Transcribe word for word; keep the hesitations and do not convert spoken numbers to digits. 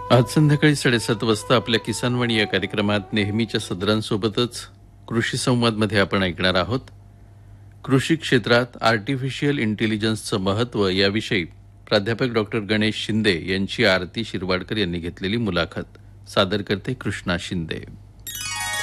आज संध्याकाळी साडेसात वाजता आपल्या किसानवाणी या कार्यक्रमात नेहमीच्या सदरांसोबतच कृषी संवादमध्ये आपण ऐकणार आहोत. कृषी क्षेत्रात आर्टिफिशियल इंटेलिजन्सचं महत्त्व याविषयी प्राध्यापक डॉक्टर गणेश शिंदे यांची आरती शिरवाडकर यांनी घेतलेली मुलाखत. सादर करते कृष्णा शिंदे.